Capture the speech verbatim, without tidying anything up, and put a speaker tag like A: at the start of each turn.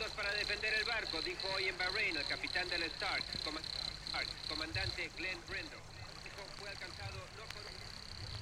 A: minutos para defender el barco, dijo hoy en Bahrein el capitán del Stark, comandante Glenn Brendo. Fue alcanzado no por un